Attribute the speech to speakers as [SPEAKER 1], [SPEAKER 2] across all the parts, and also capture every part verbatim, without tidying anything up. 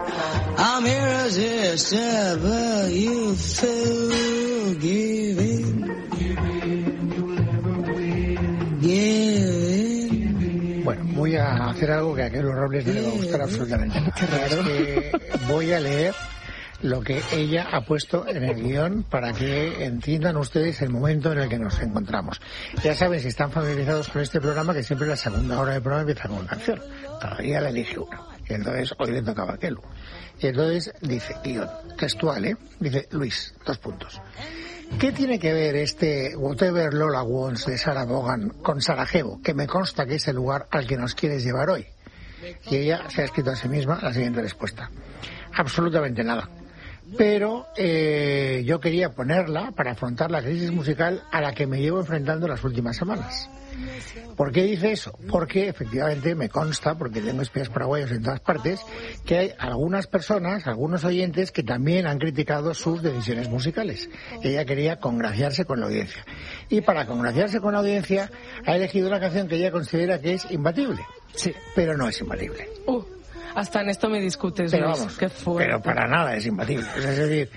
[SPEAKER 1] I'm irresistible, you feel giving, giving.
[SPEAKER 2] Bueno, voy a hacer algo que a aquellos Robles no le va a gustar absolutamente nada.
[SPEAKER 3] Qué raro.
[SPEAKER 2] Es que voy a leer lo que ella ha puesto en el guión para que entiendan ustedes el momento en el que nos encontramos. Ya saben, si están familiarizados con este programa, que siempre la segunda hora del programa empieza con una canción. Cada día la elige una. Y entonces hoy le tocaba a Kelu. Y entonces dice, guión, textual, ¿eh? Dice, Luis, dos puntos. ¿Qué tiene que ver este Whatever Lola Wants de Sarah Vaughan con Sarajevo, que me consta que es el lugar al que nos quieres llevar hoy? Y ella se ha escrito a sí misma la siguiente respuesta. Absolutamente nada. Pero eh, yo quería ponerla para afrontar la crisis musical a la que me llevo enfrentando las últimas semanas. ¿Por qué dice eso? Porque efectivamente me consta, porque tengo espías paraguayos en todas partes, que hay algunas personas, algunos oyentes que también han criticado sus decisiones musicales. Ella quería congraciarse con la audiencia. Y para congraciarse con la audiencia ha elegido una canción que ella considera que es imbatible.
[SPEAKER 3] Sí.
[SPEAKER 2] Pero no es imbatible.
[SPEAKER 3] Uh. Hasta en esto me discutes,
[SPEAKER 2] pero
[SPEAKER 3] Luis.
[SPEAKER 2] Vamos,
[SPEAKER 3] Qué fuerte.
[SPEAKER 2] Pero para nada es imbatible. Es decir,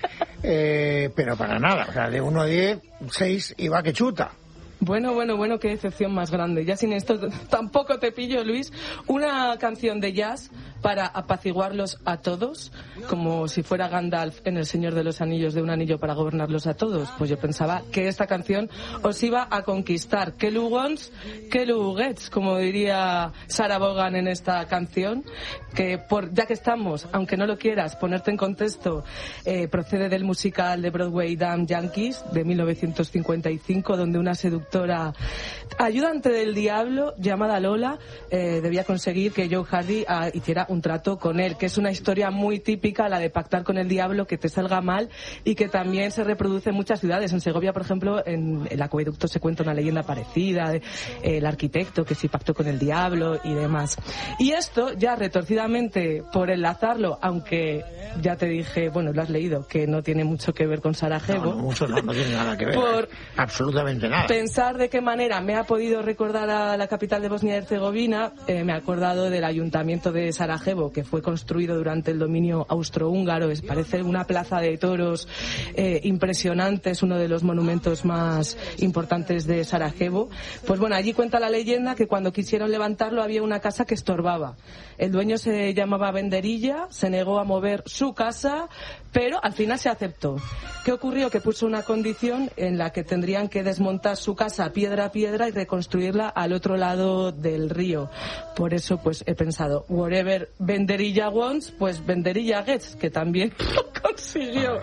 [SPEAKER 2] eh, pero para nada. O sea, de uno a diez, seis y va que chuta.
[SPEAKER 3] Bueno, bueno, bueno, qué decepción más grande. Ya sin esto tampoco te pillo, Luis. Una canción de jazz para apaciguarlos a todos, como si fuera Gandalf en El Señor de los Anillos, de un anillo para gobernarlos a todos. Pues yo pensaba que esta canción os iba a conquistar. Kelu wants, Kelu gets, como diría Sarah Vaughan en esta canción, que por ya que estamos, aunque no lo quieras, ponerte en contexto, eh, procede del musical de Broadway Damn Yankees de mil novecientos cincuenta y cinco, donde una seductora ayudante del diablo llamada Lola eh, debía conseguir que Joe Hardy ah, hiciera un trato con él, que es una historia muy típica, la de pactar con el diablo, que te salga mal, y que también se reproduce en muchas ciudades. En Segovia, por ejemplo, en el acueducto se cuenta una leyenda parecida, de, eh, el arquitecto que sí pactó con el diablo y demás. Y esto ya retorcidamente, por enlazarlo, aunque ya te dije, bueno, lo has leído, que no tiene mucho que ver con Sarajevo.
[SPEAKER 2] No, no, mucho no, no tiene nada que ver.
[SPEAKER 3] Por
[SPEAKER 2] absolutamente nada.
[SPEAKER 3] Pensar de qué manera me ha podido recordar a la capital de Bosnia y Herzegovina, eh, me ha acordado del ayuntamiento de Sarajevo, que fue construido durante el dominio austrohúngaro. Es, parece una plaza de toros eh, impresionante, es uno de los monumentos más importantes de Sarajevo. Pues bueno, allí cuenta la leyenda que cuando quisieron levantarlo había una casa que estorbaba. El dueño se llamaba Benderilla, se negó a mover su casa, pero al final se aceptó. ¿Qué ocurrió? Que puso una condición en la que tendrían que desmontar su casa piedra a piedra y reconstruirla al otro lado del río. Por eso pues he pensado, whatever Benderilla wants, pues Benderilla gets, que también consiguió.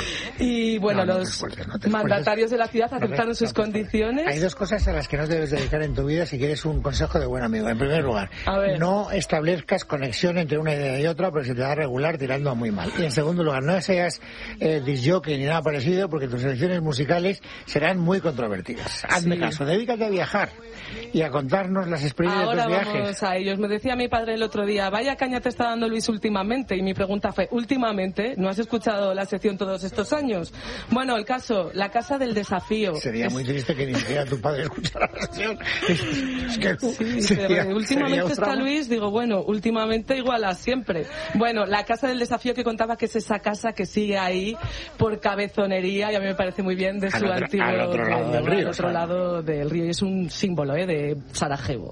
[SPEAKER 3] Y bueno, no, no los esfuerces, no mandatarios de la ciudad aceptaron no sus no condiciones.
[SPEAKER 2] Hay dos cosas a las que no debes dedicar en tu vida si quieres un consejo de buen amigo. En primer lugar, no establezcas conexión entre una idea y otra porque se te va a regular tirando a muy mal. Y en segundo lugar, no seas eh, disjockey ni nada parecido porque tus elecciones musicales serán muy controvertidas. Hazme sí. caso, dedícate a viajar y a contarnos las experiencias
[SPEAKER 3] Ahora
[SPEAKER 2] de tus viajes.
[SPEAKER 3] Vamos a ellos. Me decía mi padre el otro día, vaya caña te está dando Luis últimamente. Y mi pregunta fue, ¿últimamente? ¿No has escuchado la sección todos estos años? Bueno, el caso, la casa del desafío.
[SPEAKER 2] Sería es... muy triste que ni siquiera tu padre escuchara la sección. Es que
[SPEAKER 3] sí, sería, pero últimamente está Luis, digo, bueno, últimamente igual a siempre. Bueno, la casa del desafío que contaba que es esa casa que sigue ahí por cabezonería, y a mí me parece muy bien, de su
[SPEAKER 2] al otro,
[SPEAKER 3] antiguo...
[SPEAKER 2] Al otro lado del río.
[SPEAKER 3] Al otro lado del río, y es un símbolo ¿eh? de Sarajevo.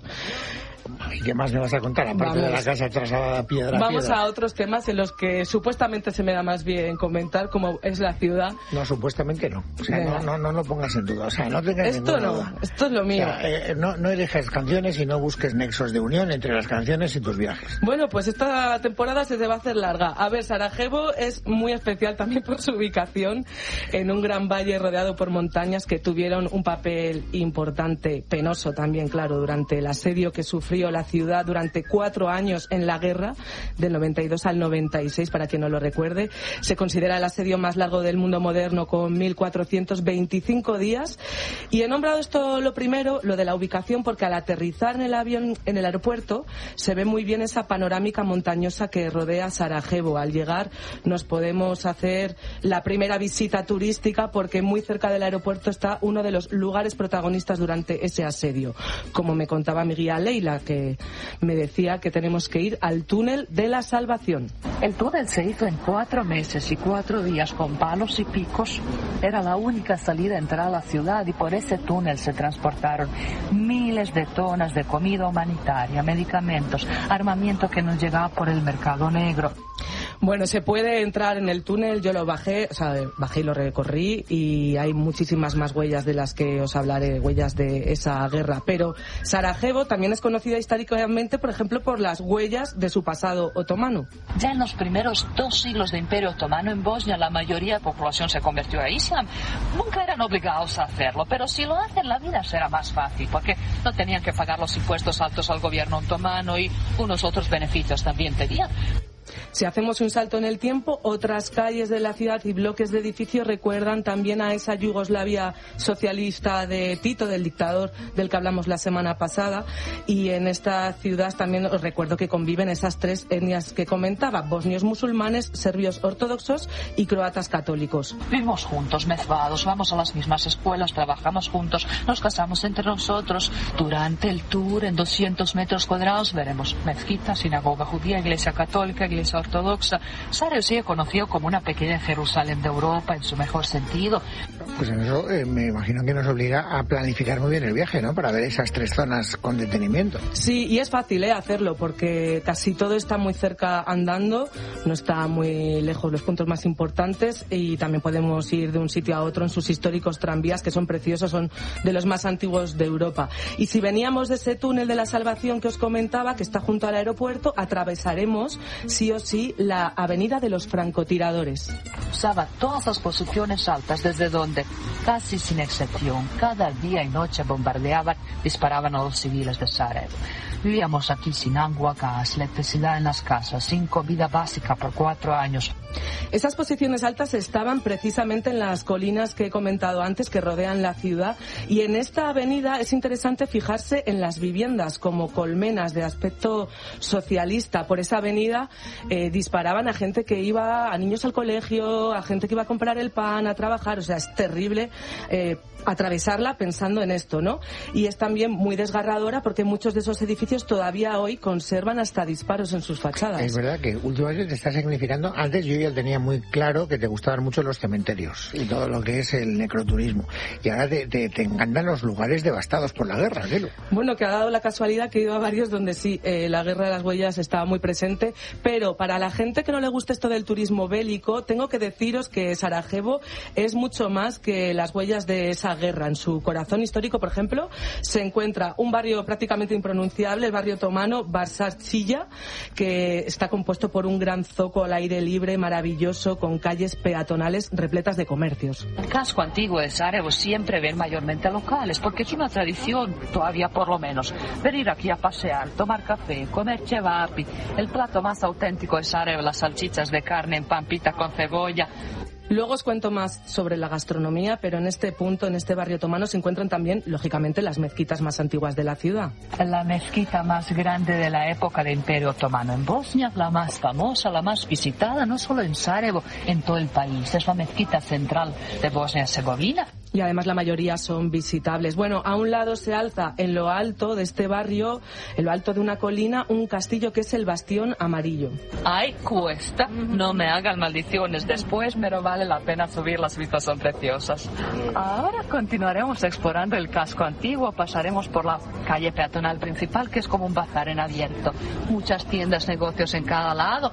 [SPEAKER 2] ¿Y qué más me vas a contar? Aparte vamos, de la casa trasladada piedra a
[SPEAKER 3] Vamos
[SPEAKER 2] piedra.
[SPEAKER 3] a otros temas en los que supuestamente se me da más bien comentar, como es la ciudad.
[SPEAKER 2] No, supuestamente no. O sea, no, no, no lo pongas en duda. O sea, no tengas
[SPEAKER 3] Esto no,
[SPEAKER 2] duda.
[SPEAKER 3] Esto es lo mío.
[SPEAKER 2] O sea, eh, no, no elijas canciones y no busques nexos de unión entre las canciones y tus viajes.
[SPEAKER 3] Bueno, pues esta temporada se te va a hacer larga. A ver, Sarajevo es muy especial también por su ubicación en un gran valle rodeado por montañas que tuvieron un papel importante, penoso también, claro, durante el asedio que sufrió la ciudad durante cuatro años en la guerra, del noventa y dos al noventa y seis, para quien no lo recuerde. Se considera el asedio más largo del mundo moderno, con mil cuatrocientos veinticinco días. Y he nombrado esto lo primero, lo de la ubicación, porque al aterrizar en el avión, en el aeropuerto, se ve muy bien esa panorámica montañosa que rodea Sarajevo. Al llegar nos podemos hacer la primera visita turística, porque muy cerca del aeropuerto está uno de los lugares protagonistas durante ese asedio. Como me contaba mi guía Leila, que me decía que tenemos que ir al túnel de la Salvación.
[SPEAKER 4] El túnel se hizo en cuatro meses y cuatro días con palos y picos. Era la única salida a entrar a la ciudad y por ese túnel se transportaron miles de tonas de comida humanitaria, medicamentos, armamento que nos llegaba por el mercado negro.
[SPEAKER 3] Bueno, se puede entrar en el túnel, yo lo bajé, o sea, bajé y lo recorrí y hay muchísimas más huellas de las que os hablaré, huellas de esa guerra. Pero Sarajevo también es conocida históricamente, por ejemplo, por las huellas de su pasado otomano.
[SPEAKER 4] Ya en los primeros dos siglos de Imperio Otomano en Bosnia, la mayoría de la población se convirtió a Islam. Nunca eran obligados a hacerlo, pero si lo hacen, la vida será más fácil, porque no tenían que pagar los impuestos altos al gobierno otomano y unos otros beneficios también tenían.
[SPEAKER 3] Si hacemos un salto en el tiempo, otras calles de la ciudad y bloques de edificios recuerdan también a esa Yugoslavia socialista de Tito, del dictador del que hablamos la semana pasada. Y en esta ciudad también os recuerdo que conviven esas tres etnias que comentaba: bosnios musulmanes, serbios ortodoxos y croatas católicos.
[SPEAKER 4] Vivimos juntos, mezclados, vamos a las mismas escuelas, trabajamos juntos, nos casamos entre nosotros. Durante el tour, en doscientos metros cuadrados, veremos mezquita, sinagoga judía, iglesia católica, iglesia ortodoxa. Sarajevo sigue conocido como una pequeña Jerusalén de Europa en su mejor sentido.
[SPEAKER 2] Pues en eso eh, me imagino que nos obliga a planificar muy bien el viaje, ¿no? Para ver esas tres zonas con detenimiento.
[SPEAKER 3] Sí, y es fácil ¿eh? hacerlo porque casi todo está muy cerca andando, no está muy lejos los puntos más importantes y también podemos ir de un sitio a otro en sus históricos tranvías que son preciosos, son de los más antiguos de Europa. Y si veníamos de ese túnel de la Salvación que os comentaba, que está junto al aeropuerto, atravesaremos sí o sí la avenida de los francotiradores.
[SPEAKER 4] Usaba todas las posiciones altas desde donde, casi sin excepción, cada día y noche bombardeaban, disparaban a los civiles de Sarajevo. Vivíamos aquí sin agua, gas, electricidad en las casas, sin comida básica por cuatro años.
[SPEAKER 3] Esas posiciones altas estaban precisamente en las colinas que he comentado antes que rodean la ciudad, y en esta avenida es interesante fijarse en las viviendas como colmenas de aspecto socialista. Por esa avenida eh, disparaban a gente que iba, a niños al colegio, a gente que iba a comprar el pan, a trabajar. O sea, es terrible eh, atravesarla pensando en esto, ¿no? Y es también muy desgarradora porque muchos de esos edificios todavía hoy conservan hasta disparos en sus fachadas.
[SPEAKER 2] Es verdad que últimamente te está significando, antes yo ya tenía muy claro que te gustaban mucho los cementerios y todo lo que es el necroturismo, y ahora te, te, te encantan los lugares devastados por la guerra, ¿qué?
[SPEAKER 3] Bueno, que ha dado la casualidad que he ido a varios donde sí, eh, la guerra de las huellas estaba muy presente, pero para la gente que no le gusta esto del turismo bélico, tengo que deciros que Sarajevo es mucho más que las huellas de esa guerra. En su corazón histórico, por ejemplo, se encuentra un barrio prácticamente impronunciable, el barrio otomano Barsarchilla, que está compuesto por un gran zoco al aire libre maravilloso con calles peatonales repletas de comercios.
[SPEAKER 4] El casco antiguo de Sarajevo siempre ven mayormente locales, porque es una tradición, todavía por lo menos, venir aquí a pasear, tomar café, comer cevapi. El plato más auténtico de Sarajevo, las salchichas de carne en pampita con cebolla.
[SPEAKER 3] Luego os cuento más sobre la gastronomía, pero en este punto, en este barrio otomano, se encuentran también, lógicamente, las mezquitas más antiguas de la ciudad.
[SPEAKER 4] La mezquita más grande de la época del Imperio Otomano en Bosnia, la más famosa, la más visitada, no solo en Sarajevo, en todo el país. Es la mezquita central de Bosnia-Herzegovina.
[SPEAKER 3] Y además la mayoría son visitables. Bueno, a un lado se alza, en lo alto de este barrio, en lo alto de una colina, un castillo que es el Bastión Amarillo.
[SPEAKER 4] Ay, cuesta. No me hagan maldiciones después, pero vale la pena subir, las vistas son preciosas. Ahora continuaremos explorando el casco antiguo, pasaremos por la calle peatonal principal, que es como un bazar en abierto. Muchas tiendas, negocios en cada lado.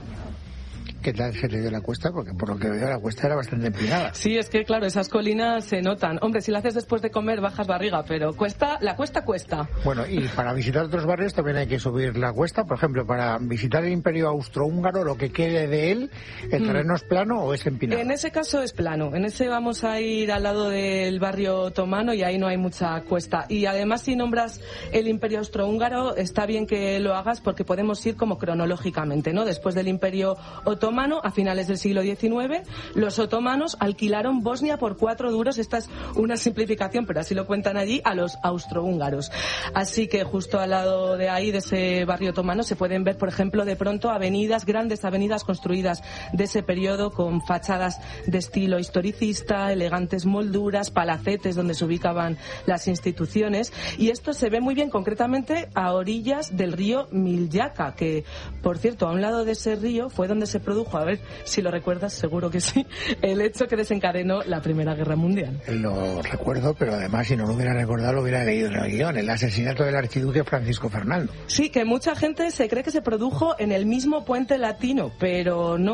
[SPEAKER 2] ¿Qué tal se le dio la cuesta? Porque por lo que veo la cuesta era bastante empinada.
[SPEAKER 3] Sí, es que claro, esas colinas se notan. Hombre, si la haces después de comer bajas barriga, pero cuesta, la cuesta cuesta.
[SPEAKER 2] Bueno, y para visitar otros barrios también hay que subir la cuesta. Por ejemplo, para visitar el Imperio Austrohúngaro, lo que quede de él, ¿el terreno mm. es plano o es empinado?
[SPEAKER 3] En ese caso es plano. En ese vamos a ir al lado del barrio otomano y ahí no hay mucha cuesta. Y además, si nombras el Imperio Austrohúngaro, está bien que lo hagas porque podemos ir como cronológicamente, ¿no? Después del Imperio Otomano otomano, a finales del siglo diecinueve, los otomanos alquilaron Bosnia por cuatro duros, esta es una simplificación, pero así lo cuentan allí, a los austrohúngaros. Así que justo al lado de ahí, de ese barrio otomano, se pueden ver, por ejemplo, de pronto avenidas, grandes avenidas construidas de ese periodo con fachadas de estilo historicista, elegantes molduras, palacetes donde se ubicaban las instituciones, y esto se ve muy bien concretamente a orillas del río Miljacka, que, por cierto, a un lado de ese río fue donde se produjo, a ver si lo recuerdas, seguro que sí, el hecho que desencadenó la Primera Guerra Mundial.
[SPEAKER 2] Lo recuerdo, pero además si no lo hubiera recordado lo hubiera leído en el guión, el asesinato del archiduque Francisco Fernando.
[SPEAKER 3] Sí, que mucha gente se cree que se produjo en el mismo puente latino, pero no.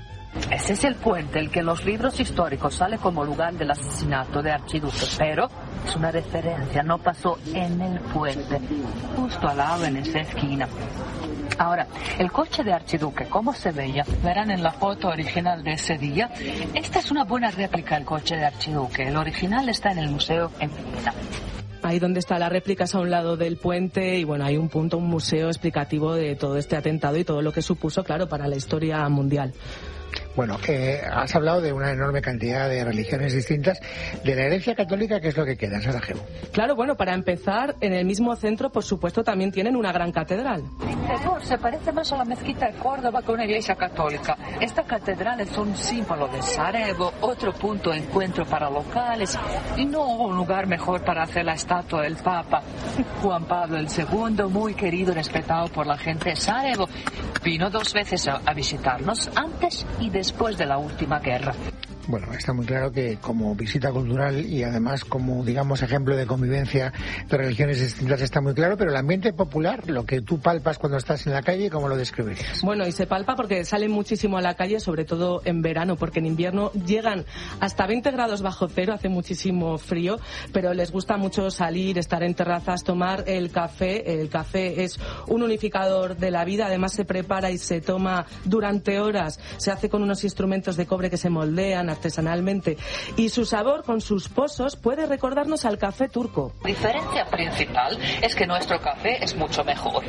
[SPEAKER 4] Ese es el puente, el que en los libros históricos sale como lugar del asesinato de archiduque, pero es una referencia, no pasó en el puente, justo al lado en esa esquina. Ahora, el coche de archiduque, ¿cómo se veía? Verán en la foto original de ese día. Esta es una buena réplica del coche de archiduque. El original está en el museo en Vienna.
[SPEAKER 3] Ahí donde está la réplica es a un lado del puente y bueno, hay un punto, un museo explicativo de todo este atentado y todo lo que supuso, claro, para la historia mundial.
[SPEAKER 2] Bueno, eh, has hablado de una enorme cantidad de religiones distintas. De la herencia católica, ¿qué es lo que queda en Sarajevo?
[SPEAKER 3] Claro, bueno, para empezar, en el mismo centro, por supuesto, también tienen una gran catedral.
[SPEAKER 4] Interior se parece más a la mezquita de Córdoba que una iglesia católica. Esta catedral es un símbolo de Sarajevo, otro punto de encuentro para locales y no un lugar mejor para hacer la estatua del Papa. Juan Pablo el segundo, muy querido y respetado por la gente de Sarajevo, vino dos veces a, a visitarnos antes y después de la última guerra.
[SPEAKER 2] Bueno, está muy claro que como visita cultural y además como, digamos, ejemplo de convivencia de religiones distintas está muy claro, pero el ambiente popular, lo que tú palpas cuando estás en la calle, ¿cómo lo describirías?
[SPEAKER 3] Bueno, y se palpa porque salen muchísimo a la calle, sobre todo en verano, porque en invierno llegan hasta veinte grados bajo cero, hace muchísimo frío, pero les gusta mucho salir, estar en terrazas, tomar el café. El café es un unificador de la vida, además se prepara y se toma durante horas, se hace con unos instrumentos de cobre que se moldean artesanalmente y su sabor con sus pozos puede recordarnos al café turco.
[SPEAKER 4] La diferencia principal es que nuestro café es mucho mejor.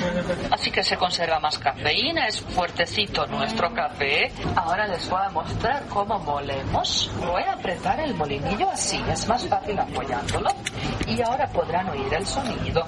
[SPEAKER 4] Así que se conserva más cafeína, es fuertecito nuestro café. Ahora les voy a mostrar cómo molemos. Voy a apretar el molinillo así, es más fácil apoyándolo. Y ahora podrán oír el sonido.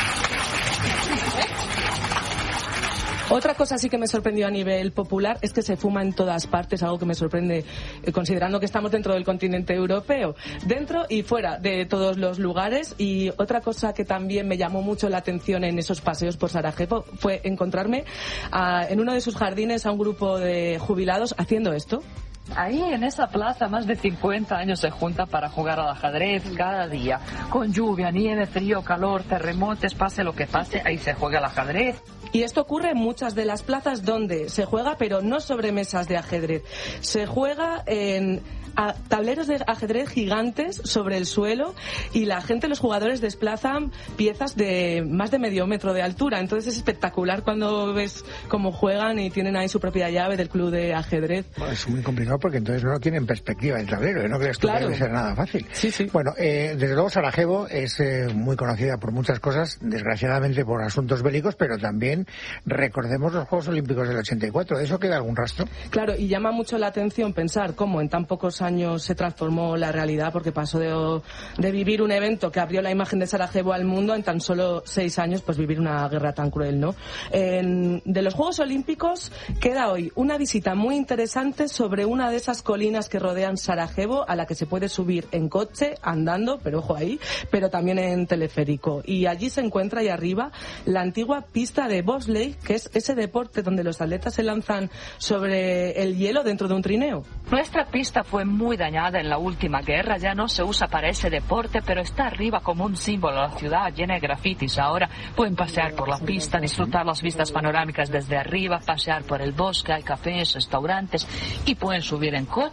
[SPEAKER 3] Otra cosa sí que me sorprendió a nivel popular es que se fuma en todas partes, algo que me sorprende eh, considerando que estamos dentro del continente europeo, dentro y fuera de todos los lugares. Y otra cosa que también me llamó mucho la atención en esos paseos por Sarajevo fue encontrarme a, en uno de sus jardines a un grupo de jubilados haciendo esto.
[SPEAKER 4] Ahí en esa plaza más de cincuenta años se junta para jugar al ajedrez cada día. Con lluvia, nieve, frío, calor, terremotos, pase lo que pase, ahí se juega al ajedrez.
[SPEAKER 3] Y esto ocurre en muchas de las plazas donde se juega, pero no sobre mesas de ajedrez. Se juega en a tableros de ajedrez gigantes sobre el suelo y la gente, los jugadores, desplazan piezas de más de medio metro de altura. Entonces es espectacular cuando ves cómo juegan y tienen ahí su propia llave del club de ajedrez.
[SPEAKER 2] Bueno, es muy complicado porque entonces no tienen perspectiva el tablero, ¿eh? No crees tú, claro, que debe ser nada fácil.
[SPEAKER 3] Sí, sí.
[SPEAKER 2] Bueno, eh, desde luego Sarajevo es eh, muy conocida por muchas cosas, desgraciadamente por asuntos bélicos, pero también recordemos los Juegos Olímpicos del ochenta y cuatro. ¿De eso queda algún rastro?
[SPEAKER 3] Claro, y llama mucho la atención pensar cómo en tan pocos años se transformó la realidad, porque pasó de, de vivir un evento que abrió la imagen de Sarajevo al mundo en tan solo seis años, pues vivir una guerra tan cruel, ¿no? En, de los Juegos Olímpicos queda hoy una visita muy interesante sobre una de esas colinas que rodean Sarajevo, a la que se puede subir en coche, andando, pero ojo ahí, pero también en teleférico. Y allí se encuentra ahí arriba la antigua pista de bobsleigh, que es ese deporte donde los atletas se lanzan sobre el hielo dentro de un trineo.
[SPEAKER 4] Nuestra pista fue muy dañada en la última guerra, ya no se usa para ese deporte, pero está arriba como un símbolo de la ciudad llena de grafitis. Ahora pueden pasear por la pista, disfrutar las vistas panorámicas desde arriba, pasear por el bosque, hay cafés, restaurantes y pueden subir en coche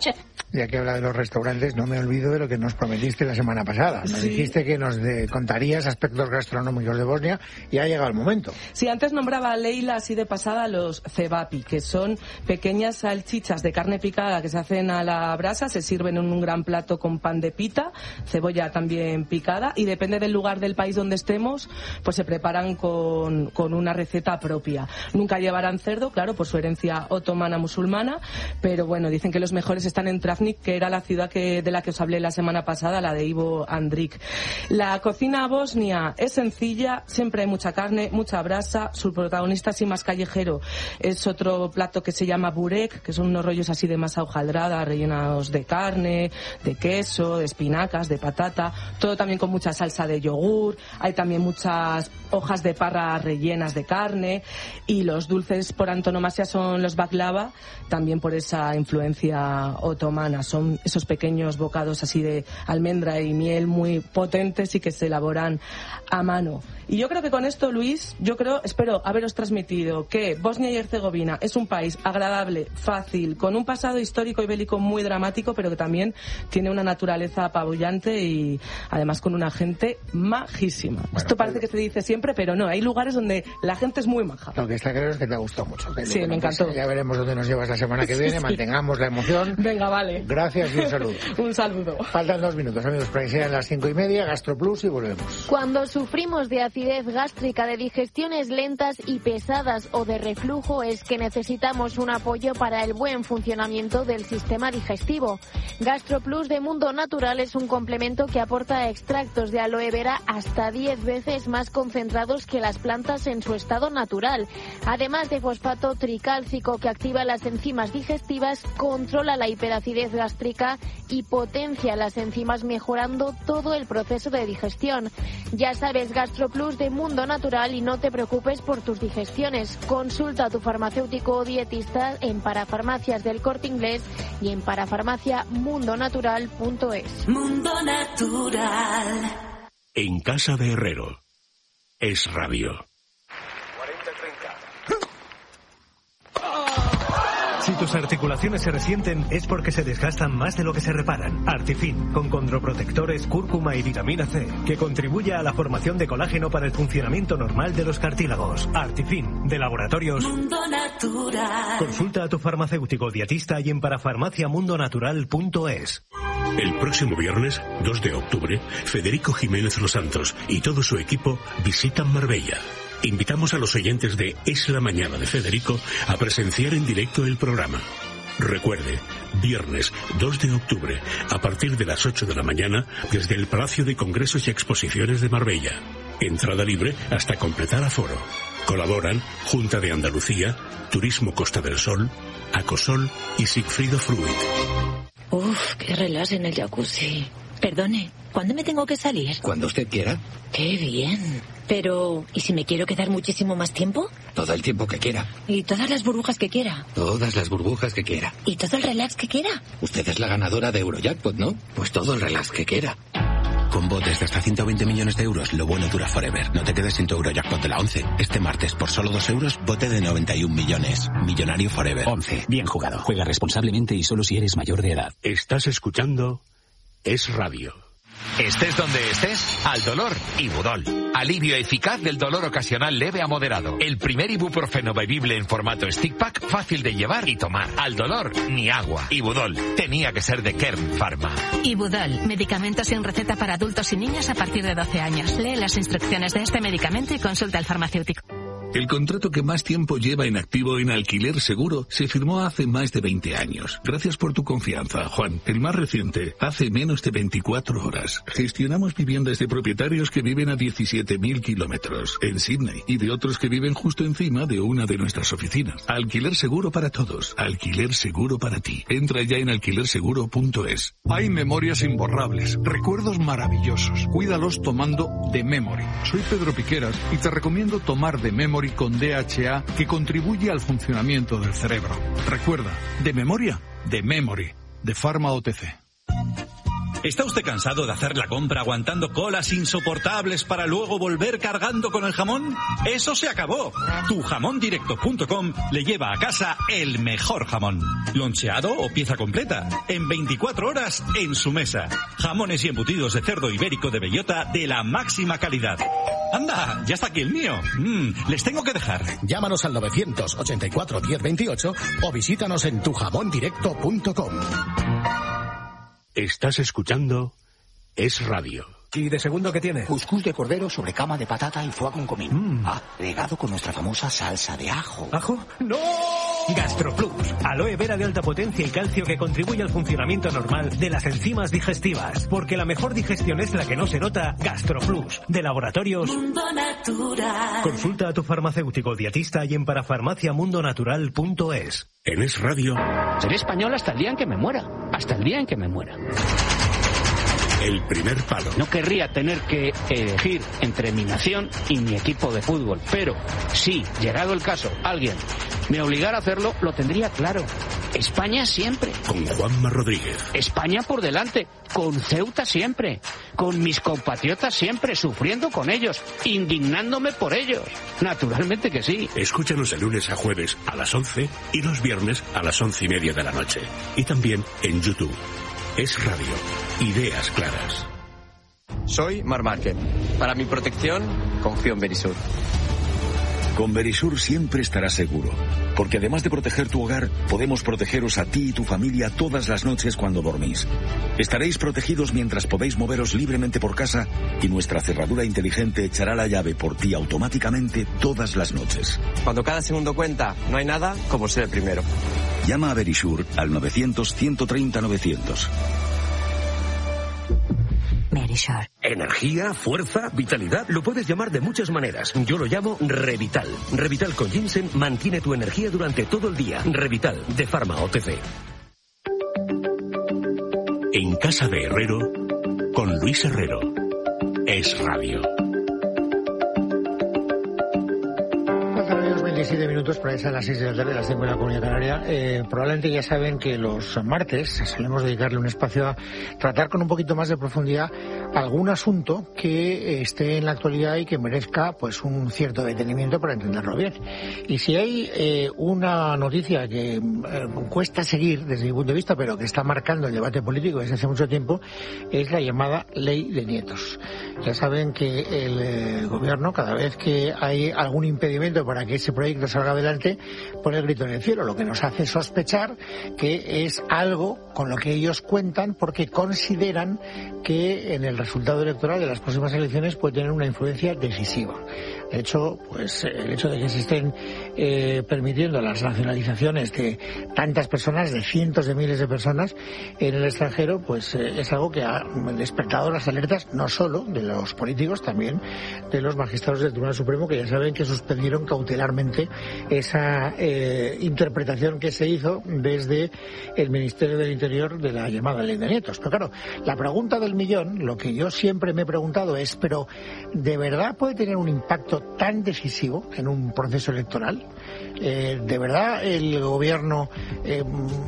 [SPEAKER 2] Ya que habla de los restaurantes, no me olvido de lo que nos prometiste la semana pasada. Nos
[SPEAKER 3] sí.
[SPEAKER 2] dijiste que nos de, contarías aspectos gastronómicos de Bosnia y ha llegado el momento.
[SPEAKER 3] Sí, antes nombraba a Leila así de pasada los cevapi, que son pequeñas salchichas de carne picada que se hacen a la brasa, se sirven en un gran plato con pan de pita, cebolla también picada, y depende del lugar del país donde estemos, pues se preparan con, con una receta propia. Nunca llevarán cerdo, claro, por su herencia otomana musulmana, pero bueno, dicen que los mejores están en Travnik, que era la ciudad que, de la que os hablé la semana pasada, la de Ivo Andrić. La cocina bosnia es sencilla, siempre hay mucha carne, mucha brasa. Su protagonista así más callejero es otro plato que se llama burek, que son unos rollos así de masa hojaldrada, rellenados de carne, de queso, de espinacas, de patata, todo también con mucha salsa de yogur. Hay también muchas hojas de parra rellenas de carne, y los dulces por antonomasia son los baklava, también por esa influencia otomana. Son esos pequeños bocados así de almendra y miel muy potentes y que se elaboran a mano. Y yo creo que con esto, Luis, yo creo, espero haberos transmitido que Bosnia y Herzegovina es un país agradable, fácil, con un pasado histórico y bélico muy dramático, pero que también tiene una naturaleza apabullante y además con una gente majísima. Bueno, esto parece que se dice siempre, pero no, hay lugares donde la gente es muy maja.
[SPEAKER 2] Lo que está claro es que te ha gustado mucho.
[SPEAKER 3] Sí, me encantó.
[SPEAKER 2] Ya veremos dónde nos llevas la semana que viene, sí. Mantengamos la emoción.
[SPEAKER 3] Venga, vale.
[SPEAKER 2] Gracias y un saludo.
[SPEAKER 3] Un saludo.
[SPEAKER 2] Faltan dos minutos, amigos, para que sean las cinco y media, GastroPlus y volvemos.
[SPEAKER 5] Cuando sufrimos de acidez gástrica, de digestiones lentas y pesadas o de reflujo, es que necesitamos un apoyo para el buen funcionamiento del sistema digestivo. GastroPlus de Mundo Natural es un complemento que aporta extractos de aloe vera hasta diez veces más concentrados que las plantas en su estado natural. Además de fosfato tricálcico que activa las enzimas digestivas, controla la hiperacidez gástrica y potencia las enzimas, mejorando todo el proceso de digestión. Ya sabes, GastroPlus de Mundo Natural, y no te preocupes por tus digestiones. Consulta a tu farmacéutico o dietista en Parafarmacias del Corte Inglés y en parafarmacia mundo natural punto es.
[SPEAKER 6] Mundo Natural.
[SPEAKER 7] En casa de Herrero. Es radio.
[SPEAKER 8] Si tus articulaciones se resienten es porque se desgastan más de lo que se reparan. Artifin, con condroprotectores, cúrcuma y vitamina C, que contribuye a la formación de colágeno para el funcionamiento normal de los cartílagos. Artifin, de Laboratorios
[SPEAKER 6] Mundo Natural.
[SPEAKER 8] Consulta a tu farmacéutico dietista y en parafarmacia mundo natural punto es.
[SPEAKER 7] El próximo viernes, dos de octubre, Federico Jiménez Los Santos y todo su equipo visitan Marbella. Invitamos a los oyentes de Es la Mañana de Federico a presenciar en directo el programa. Recuerde, viernes dos de octubre, a partir de las ocho de la mañana, desde el Palacio de Congresos y Exposiciones de Marbella. Entrada libre hasta completar aforo. Colaboran Junta de Andalucía, Turismo Costa del Sol, Acosol y Sigfrido Fruit.
[SPEAKER 9] Uf, qué relax en el jacuzzi. Perdone, ¿cuándo me tengo que salir?
[SPEAKER 10] Cuando usted quiera.
[SPEAKER 9] Qué bien. Pero, ¿y si me quiero quedar muchísimo más tiempo?
[SPEAKER 10] Todo el tiempo que quiera.
[SPEAKER 9] ¿Y todas las burbujas que quiera?
[SPEAKER 10] Todas las burbujas que quiera.
[SPEAKER 9] ¿Y todo el relax que quiera?
[SPEAKER 10] Usted es la ganadora de Eurojackpot, ¿no? Pues todo el relax que quiera.
[SPEAKER 11] Con botes de hasta ciento veinte millones de euros, lo bueno dura forever. No te quedes sin tu Eurojackpot de la once. Este martes, por solo dos euros, bote de noventa y un millones. Millonario forever.
[SPEAKER 12] once. Bien jugado. Juega responsablemente y solo si eres mayor de edad.
[SPEAKER 7] Estás escuchando Es Radio.
[SPEAKER 13] Estés donde estés, al dolor, Ibudol. Alivio eficaz del dolor ocasional leve a moderado. El primer ibuprofeno bebible en formato stick pack, fácil de llevar y tomar. Al dolor, ni agua. Ibudol. Tenía que ser de Kern Pharma.
[SPEAKER 14] Ibudol. Medicamento sin receta para adultos y niños a partir de doce años. Lee las instrucciones de este medicamento y consulta al farmacéutico.
[SPEAKER 15] El contrato que más tiempo lleva en activo en Alquiler Seguro se firmó hace más de veinte años. Gracias por tu confianza, Juan. El más reciente, hace menos de veinticuatro horas. Gestionamos viviendas de propietarios que viven a diecisiete mil kilómetros en Sydney y de otros que viven justo encima de una de nuestras oficinas. Alquiler Seguro para todos. Alquiler Seguro para ti. Entra ya en alquiler seguro punto es.
[SPEAKER 16] Hay memorias imborrables, recuerdos maravillosos. Cuídalos tomando The Memory. Soy Pedro Piqueras y te recomiendo tomar The Memory con D H A, que contribuye al funcionamiento del cerebro. Recuerda, de memoria, de Memory, de Pharma O T C.
[SPEAKER 17] ¿Está usted cansado de hacer la compra aguantando colas insoportables para luego volver cargando con el jamón? ¡Eso se acabó! tu jamón directo punto com le lleva a casa el mejor jamón. Loncheado o pieza completa. En veinticuatro horas en su mesa. Jamones y embutidos de cerdo ibérico de bellota de la máxima calidad. ¡Anda! ¡Ya está aquí el mío! Mm, les tengo que dejar.
[SPEAKER 18] Llámanos al novecientos ochenta y cuatro diez veintiocho o visítanos en tu jamón directo punto com.
[SPEAKER 7] Estás escuchando Es Radio.
[SPEAKER 19] ¿Y de segundo qué tiene?
[SPEAKER 20] Cuscús de cordero sobre cama de patata y foie con comino. Mm. Agregado con nuestra famosa salsa de ajo.
[SPEAKER 19] ¿Ajo? ¡No!
[SPEAKER 8] GastroPlus, aloe vera de alta potencia y calcio que contribuye al funcionamiento normal de las enzimas digestivas. Porque la mejor digestión es la que no se nota. GastroPlus, de Laboratorios
[SPEAKER 6] Mundo Natural.
[SPEAKER 8] Consulta a tu farmacéutico dietista y en parafarmacia mundo natural punto es.
[SPEAKER 7] En Es Radio.
[SPEAKER 21] Seré español hasta el día en que me muera. Hasta el día en que me muera.
[SPEAKER 7] El primer palo.
[SPEAKER 21] No querría tener que elegir entre mi nación y mi equipo de fútbol, pero si, llegado el caso, alguien me obligara a hacerlo, lo tendría claro. España siempre.
[SPEAKER 7] Con Juanma Rodríguez.
[SPEAKER 21] España por delante. Con Ceuta siempre. Con mis compatriotas siempre, sufriendo con ellos, indignándome por ellos. Naturalmente que sí.
[SPEAKER 7] Escúchanos de lunes a jueves a las once y los viernes a las once y media de la noche. Y también en YouTube. Es Radio. Ideas claras.
[SPEAKER 22] Soy Mar Márquez. Para mi protección, confío en Verisur.
[SPEAKER 23] Con Verisur siempre estarás seguro, porque además de proteger tu hogar, podemos protegeros a ti y tu familia todas las noches cuando dormís. Estaréis protegidos mientras podéis moveros libremente por casa y nuestra cerradura inteligente echará la llave por ti automáticamente todas las noches.
[SPEAKER 22] Cuando cada segundo cuenta, no hay nada como ser el primero.
[SPEAKER 23] Llama a Verisur al novecientos ciento treinta novecientos.
[SPEAKER 24] Verisur.
[SPEAKER 25] Energía, fuerza, vitalidad, lo puedes llamar de muchas maneras. Yo lo llamo Revital. Revital con ginseng mantiene tu energía durante todo el día. Revital, de Pharma O T C.
[SPEAKER 7] En casa de Herrero, con Luis Herrero. Es Radio.
[SPEAKER 2] veintisiete minutos para esas las seis de la tarde, las cinco de la Comunidad Canaria. Eh, probablemente ya saben que los martes solemos dedicarle un espacio a tratar con un poquito más de profundidad algún asunto que esté en la actualidad y que merezca pues un cierto detenimiento para entenderlo bien. Y si hay eh, una noticia que eh, cuesta seguir desde mi punto de vista, pero que está marcando el debate político desde hace mucho tiempo, es la llamada Ley de Nietos. Ya saben que el eh, gobierno, cada vez que hay algún impedimento para que ese proyecto salga adelante, pone el grito en el cielo, lo que nos hace sospechar que es algo con lo que ellos cuentan porque consideran que en el resultado electoral de las próximas elecciones puede tener una influencia decisiva. De hecho, pues el hecho de que se estén eh, permitiendo las nacionalizaciones de tantas personas, de cientos de miles de personas en el extranjero, pues eh, es algo que ha despertado las alertas no solo de los políticos, también de los magistrados del Tribunal Supremo, que ya saben que suspendieron cautelarmente esa eh, interpretación que se hizo desde el Ministerio del Interior de la llamada Ley de Nietos. Pero claro, la pregunta del millón, lo que yo siempre me he preguntado es, pero ¿de verdad puede tener un impacto tan decisivo en un proceso electoral? Eh, ¿De verdad el gobierno, eh,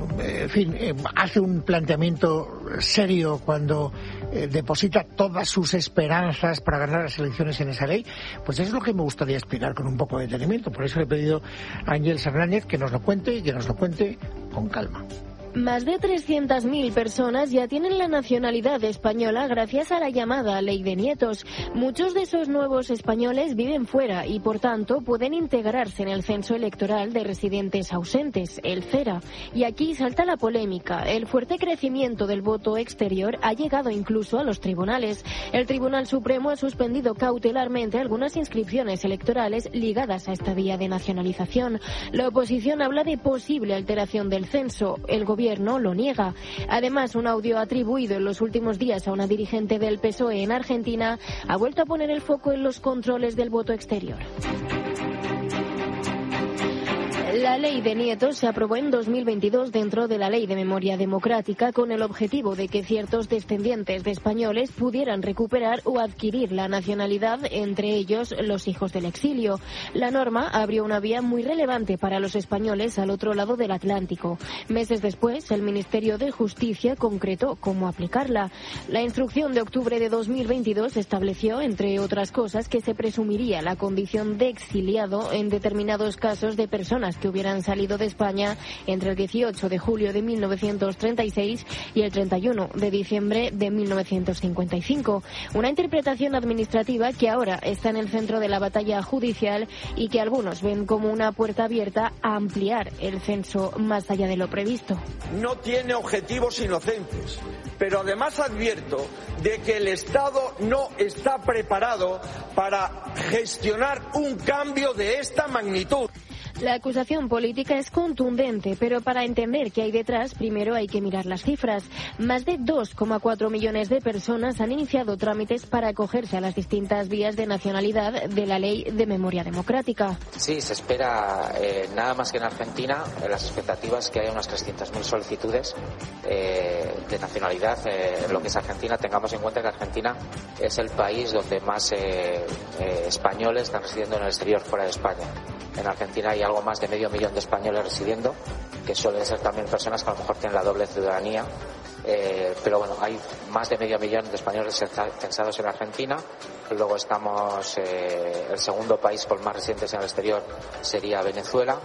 [SPEAKER 2] en fin, eh, hace un planteamiento serio cuando eh, deposita todas sus esperanzas para ganar las elecciones en esa ley? Pues eso es lo que me gustaría explicar con un poco de detenimiento. Por eso le he pedido a Ángeles Hernández que nos lo cuente y que nos lo cuente con calma.
[SPEAKER 5] Más de trescientas mil personas ya tienen la nacionalidad española gracias a la llamada Ley de Nietos. Muchos de esos nuevos españoles viven fuera y, por tanto, pueden integrarse en el censo electoral de residentes ausentes, el CERA. Y aquí salta la polémica. El fuerte crecimiento del voto exterior ha llegado incluso a los tribunales. El Tribunal Supremo ha suspendido cautelarmente algunas inscripciones electorales ligadas a esta vía de nacionalización. La oposición habla de posible alteración del censo. El gobierno lo niega. Además, un audio atribuido en los últimos días a una dirigente del P S O E en Argentina ha vuelto a poner el foco en los controles del voto exterior. La ley de nietos se aprobó en dos mil veintidós dentro de la Ley de Memoria Democrática con el objetivo de que ciertos descendientes de españoles pudieran recuperar o adquirir la nacionalidad, entre ellos los hijos del exilio. La norma abrió una vía muy relevante para los españoles al otro lado del Atlántico. Meses después, el Ministerio de Justicia concretó cómo aplicarla. La instrucción de octubre de dos mil veintidós estableció, entre otras cosas, que se presumiría la condición de exiliado en determinados casos de personas que hubieran salido de España entre el dieciocho de julio de mil novecientos treinta y seis y el treinta y uno de diciembre de mil novecientos cincuenta y cinco. Una interpretación administrativa que ahora está en el centro de la batalla judicial y que algunos ven como una puerta abierta a ampliar el censo más allá de lo previsto.
[SPEAKER 1] No tiene objetivos inocentes, pero además advierto de que el Estado no está preparado para gestionar un cambio de esta magnitud.
[SPEAKER 5] La acusación política es contundente, pero para entender qué hay detrás, primero hay que mirar las cifras. Más de dos coma cuatro millones de personas han iniciado trámites para acogerse a las distintas vías de nacionalidad de la Ley de Memoria Democrática.
[SPEAKER 3] Sí, se espera, eh, nada más que en Argentina, en las expectativas que haya unas trescientas mil solicitudes eh, de nacionalidad eh, en lo que es Argentina. Tengamos en cuenta que Argentina es el país donde más eh, eh, españoles están residiendo en el exterior, fuera de España. En Argentina hay algo más de medio millón de españoles residiendo, que suelen ser también personas que a lo mejor tienen la doble ciudadanía, eh, pero bueno, hay más de medio millón de españoles censados en Argentina. Luego estamos, eh, el segundo país con más residentes en el exterior sería Venezuela,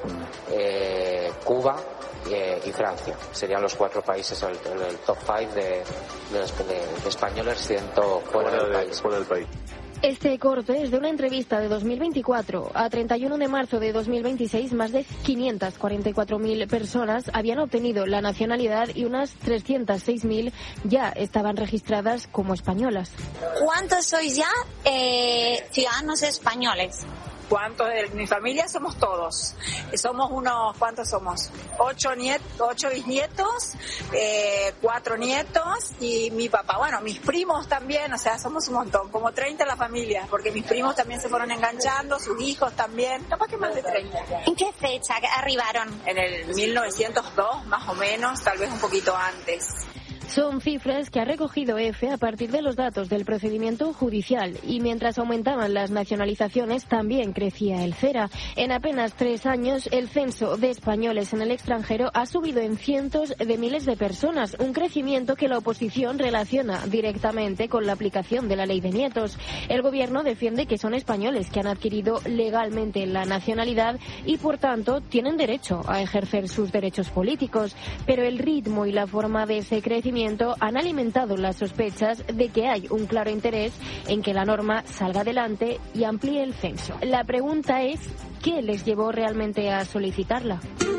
[SPEAKER 3] eh, Cuba eh, y Francia. Serían los cuatro países, el, el, el top five de, de, de, de españoles residiendo fuera, fuera, del, de, país.
[SPEAKER 1] fuera del país.
[SPEAKER 5] Este corte es de una entrevista de dos mil veinticuatro. A treinta y uno de marzo de dos mil veintiséis, más de quinientas cuarenta y cuatro mil personas habían obtenido la nacionalidad y unas trescientas seis mil ya estaban registradas como españolas.
[SPEAKER 4] ¿Cuántos sois ya eh, ciudadanos españoles?
[SPEAKER 19] ¿Cuántos de mi familia? Somos todos. Somos unos, ¿cuántos somos? Ocho, niet, ocho bisnietos, eh, cuatro nietos y mi papá. Bueno, mis primos también, o sea, somos un montón, como treinta en la familia, porque mis primos también se fueron enganchando, sus hijos también, capaz que más de treinta.
[SPEAKER 4] ¿En qué fecha arribaron?
[SPEAKER 19] En el mil novecientos dos, más o menos, tal vez un poquito antes.
[SPEAKER 5] Son cifras que ha recogido EFE a partir de los datos del procedimiento judicial y mientras aumentaban las nacionalizaciones también crecía el CERA. En apenas tres años el censo de españoles en el extranjero ha subido en cientos de miles de personas, un crecimiento que la oposición relaciona directamente con la aplicación de la ley de nietos. El gobierno defiende que son españoles que han adquirido legalmente la nacionalidad y por tanto tienen derecho a ejercer sus derechos políticos, pero el ritmo y la forma de ese crecimiento han alimentado las sospechas de que hay un claro interés en que la norma salga adelante y amplíe el censo. La pregunta es, ¿qué les llevó realmente a solicitarla?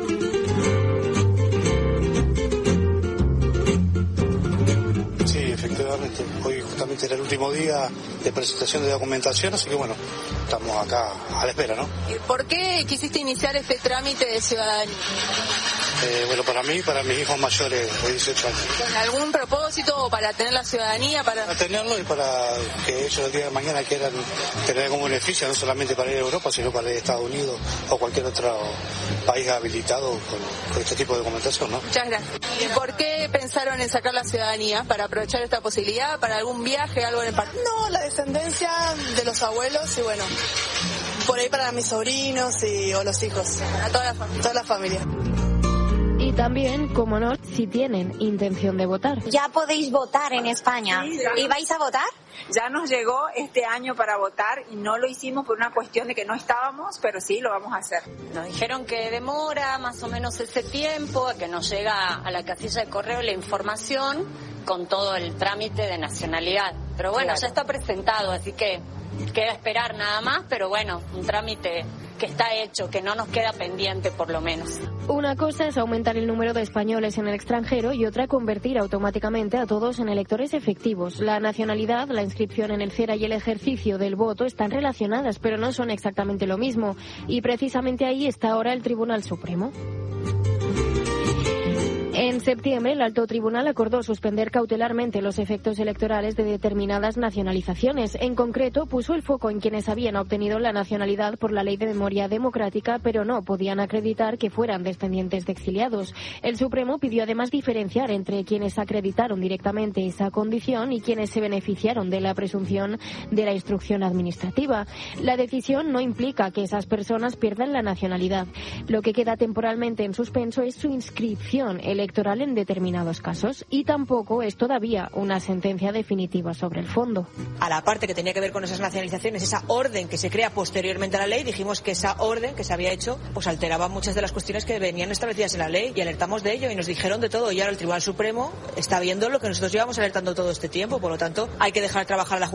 [SPEAKER 24] Sí, efectivamente. Hoy justamente era el último día de presentación de documentación, así que bueno, estamos acá a la espera, ¿no?
[SPEAKER 26] ¿Por qué quisiste iniciar este trámite de ciudadanía?
[SPEAKER 24] Eh, bueno, para mí y para mis hijos mayores de dieciocho años.
[SPEAKER 26] ¿Con algún propósito para tener la ciudadanía? Para...
[SPEAKER 24] para tenerlo y para que ellos el día de mañana quieran tener algún beneficio, no solamente para ir a Europa, sino para ir a Estados Unidos o cualquier otro país habilitado con, con este tipo de documentación, ¿no?
[SPEAKER 26] Muchas gracias. ¿Y por qué pensaron en sacar la ciudadanía? ¿Para aprovechar esta posibilidad? ¿Para algún viaje, algo en el partido?
[SPEAKER 27] No, la descendencia de los abuelos y bueno, por ahí para mis sobrinos y, o los hijos.
[SPEAKER 26] Para toda la familia.
[SPEAKER 27] Toda la familia.
[SPEAKER 5] Y también, como no, si tienen intención de votar.
[SPEAKER 4] Ya podéis votar en España. Sí, ¿y vais a votar?
[SPEAKER 19] Ya nos llegó este año para votar y no lo hicimos por una cuestión de que no estábamos, pero sí lo vamos a hacer.
[SPEAKER 28] Nos dijeron que demora más o menos ese tiempo, que nos llega a la casilla de correo la información con todo el trámite de nacionalidad. Pero bueno, claro, ya está presentado, así que queda esperar nada más, pero bueno, un trámite que está hecho, que no nos queda pendiente por lo menos.
[SPEAKER 5] Una cosa es aumentar el número de españoles en el extranjero y otra convertir automáticamente a todos en electores efectivos. La nacionalidad, la inscripción en el CERA y el ejercicio del voto están relacionadas, pero no son exactamente lo mismo. Y precisamente ahí está ahora el Tribunal Supremo. En septiembre, el Alto Tribunal acordó suspender cautelarmente los efectos electorales de determinadas nacionalizaciones. En concreto, puso el foco en quienes habían obtenido la nacionalidad por la Ley de Memoria Democrática, pero no podían acreditar que fueran descendientes de exiliados. El Supremo pidió además diferenciar entre quienes acreditaron directamente esa condición y quienes se beneficiaron de la presunción de la instrucción administrativa. La decisión no implica que esas personas pierdan la nacionalidad. Lo que queda temporalmente en suspenso es su inscripción electoral en determinados casos y tampoco es todavía una sentencia definitiva sobre el fondo.
[SPEAKER 9] A la parte que tenía que ver con esas nacionalizaciones, esa orden que se crea posteriormente a la ley, dijimos que esa orden que se había hecho pues alteraba muchas de las cuestiones que venían establecidas en la ley y alertamos de ello y nos dijeron de todo y ahora el Tribunal Supremo está viendo lo que nosotros llevamos alertando todo este tiempo, por lo tanto hay que dejar trabajar a la